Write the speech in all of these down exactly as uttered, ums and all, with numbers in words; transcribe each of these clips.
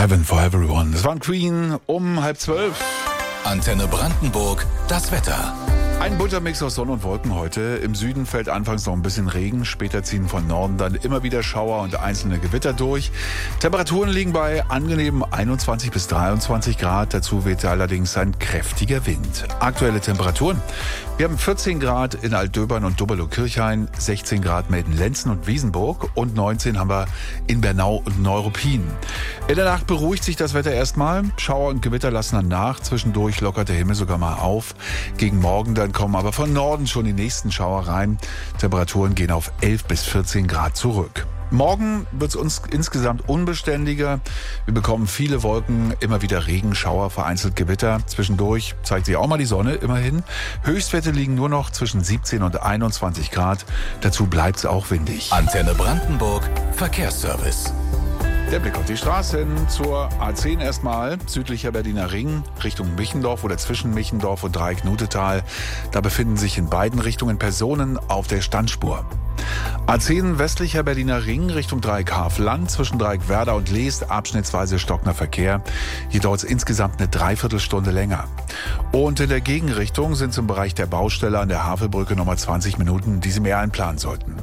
Heaven for Everyone. Das waren Queen um halb zwölf. Antenne Brandenburg, das Wetter. Ein bunter Mix aus Sonne und Wolken heute. Im Süden fällt anfangs noch ein bisschen Regen. Später ziehen von Norden dann immer wieder Schauer und einzelne Gewitter durch. Temperaturen liegen bei angenehmen einundzwanzig bis dreiundzwanzig Grad. Dazu weht allerdings ein kräftiger Wind. Aktuelle Temperaturen. Wir haben vierzehn Grad in Altdöbern und Doberlo-Kirchhain, sechzehn Grad Melden-Lenzen und Wiesenburg und neunzehn haben wir in Bernau und Neuruppin. In der Nacht beruhigt sich das Wetter erstmal. Schauer und Gewitter lassen dann nach. Zwischendurch lockert der Himmel sogar mal auf. Gegen Morgen dann kommen aber von Norden schon die nächsten Schauer rein. Temperaturen gehen auf elf bis vierzehn Grad zurück. Morgen wird es uns insgesamt unbeständiger. Wir bekommen viele Wolken, immer wieder Regen, Schauer, vereinzelt Gewitter. Zwischendurch zeigt sich auch mal die Sonne, immerhin. Höchstwerte liegen nur noch zwischen siebzehn und einundzwanzig Grad. Dazu bleibt es auch windig. Antenne Brandenburg, Verkehrsservice. Der Blick auf die Straßen zur A zehn erstmal, südlicher Berliner Ring, Richtung Michendorf oder zwischen Michendorf und Dreieck-Nutetal. Da befinden sich in beiden Richtungen Personen auf der Standspur. A zehn westlicher Berliner Ring Richtung Dreieck-Havelland, zwischen Dreieck-Werder und Leest, abschnittsweise stockender Verkehr. Hier dauert es insgesamt eine Dreiviertelstunde länger. Und in der Gegenrichtung sind es im Bereich der Baustelle an der Havelbrücke nochmal zwanzig Minuten, die Sie mehr einplanen sollten.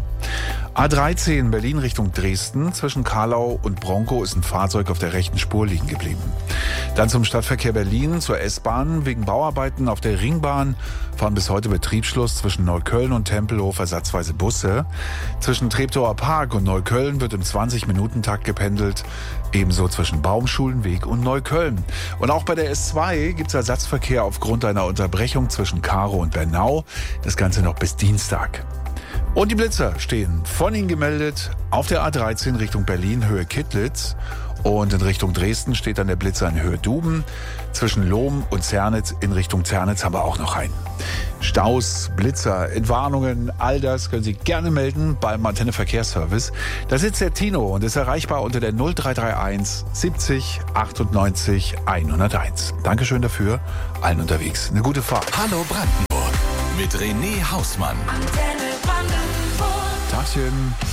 A dreizehn Berlin Richtung Dresden, zwischen Karlau und Bronkow ist ein Fahrzeug auf der rechten Spur liegen geblieben. Dann zum Stadtverkehr Berlin, zur S-Bahn. Wegen Bauarbeiten auf der Ringbahn fahren bis heute Betriebsschluss zwischen Neukölln und Tempelhof ersatzweise Busse. Zwischen Treptower Park und Neukölln wird im zwanzig-Minuten-Takt gependelt. Ebenso zwischen Baumschulenweg und Neukölln. Und auch bei der S zwei gibt es Ersatzverkehr aufgrund einer Unterbrechung zwischen Karow und Bernau. Das Ganze noch bis Dienstag. Und die Blitzer stehen von Ihnen gemeldet auf der A dreizehn Richtung Berlin, Höhe Kittlitz. Und in Richtung Dresden steht dann der Blitzer in Höhe Duben. Zwischen Lohm und Zernitz in Richtung Zernitz haben wir auch noch einen. Staus, Blitzer, Entwarnungen, all das können Sie gerne melden beim Antenne Verkehrsservice. Da sitzt der Tino und ist erreichbar unter der null drei drei eins siebzig achtundneunzig hunderteins. Dankeschön dafür, allen unterwegs. Eine gute Fahrt. Hallo Brandenburg mit René Hausmann. Antenne Brandenburg. Tagchen.